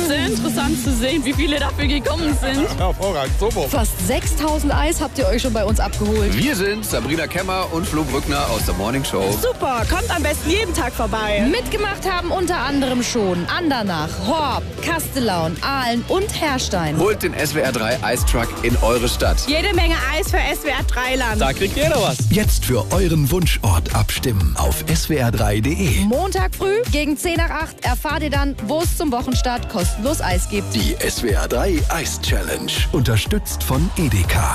sehr interessant zu sehen, wie viele dafür gekommen sind. Hervorragend, super. Fast 6.000 Eis habt ihr euch schon bei uns abgeholt. Wir sind Sabrina Kemmer und Flo Brückner aus der Morning Show. Super, kommt am besten jeden Tag vorbei. Mitgemacht haben unter anderem schon Andernach, Horb, Kastelaun, Aalen und Herrstein. Holt den SWR 3 Eistruck in eure Stadt. Jede Menge Eis für SWR 3 Land. Da kriegt jeder was. Jetzt für euren Wunschort abstimmen auf swr3.de. Montag früh gegen 10 nach 8 erfahrt ihr dann, wo es zum Wochenstart kostenlos Eis gibt. Die SWR 3 Eis Challenge. Unterstützt von Edeka.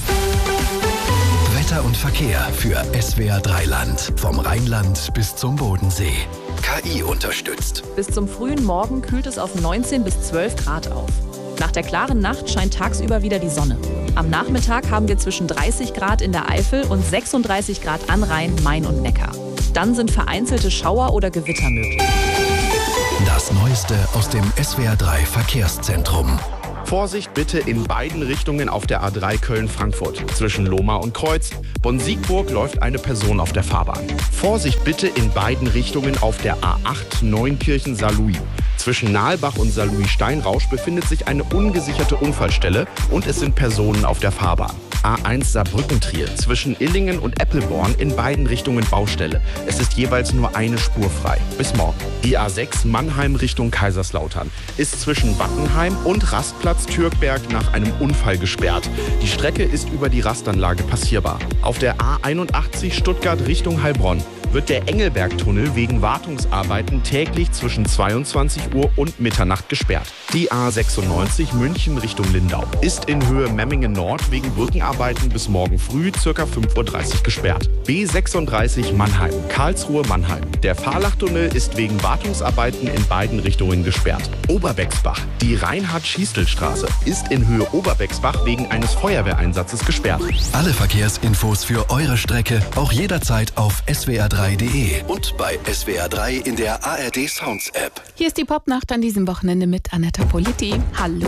Wetter und Verkehr für SWR 3 Land. Vom Rheinland bis zum Bodensee. KI unterstützt. Bis zum frühen Morgen kühlt es auf 19 bis 12 Grad auf. Nach der klaren Nacht scheint tagsüber wieder die Sonne. Am Nachmittag haben wir zwischen 30 Grad in der Eifel und 36 Grad an Rhein, Main und Neckar. Dann sind vereinzelte Schauer oder Gewitter möglich. Das Neueste aus dem SWR 3 Verkehrszentrum. Vorsicht bitte in beiden Richtungen auf der A3 Köln-Frankfurt. Zwischen Lohmar und Kreuz, Bonn-Siegburg läuft eine Person auf der Fahrbahn. Vorsicht bitte in beiden Richtungen auf der A8 Neunkirchen-Saarlouis. Zwischen Nahlbach und Saarlouis-Steinrausch befindet sich eine ungesicherte Unfallstelle und es sind Personen auf der Fahrbahn. A1 Saarbrücken-Trier zwischen Illingen und Eppelborn in beiden Richtungen Baustelle. Es ist jeweils nur eine Spur frei. Bis morgen. Die A6 Mannheim Richtung Kaiserslautern ist zwischen Wattenheim und Rastplatz Türkberg nach einem Unfall gesperrt. Die Strecke ist über die Rastanlage passierbar. Auf der A81 Stuttgart Richtung Heilbronn wird der Engelbergtunnel wegen Wartungsarbeiten täglich zwischen 22 Uhr und Mitternacht gesperrt. Die A96 München Richtung Lindau ist in Höhe Memmingen Nord wegen Brückenarbeiten bis morgen früh ca. 5.30 Uhr gesperrt. B36 Mannheim, Karlsruhe Mannheim. Der Fahrlachtunnel ist wegen Wartungsarbeiten in beiden Richtungen gesperrt. Oberbexbach, die Reinhard-Schiestel-Straße ist in Höhe Oberbexbach wegen eines Feuerwehreinsatzes gesperrt. Alle Verkehrsinfos für eure Strecke auch jederzeit auf swr3.de und bei SWR 3 in der ARD Sounds App. Hier ist die Popnacht an diesem Wochenende mit Annetta Politi. Hallo.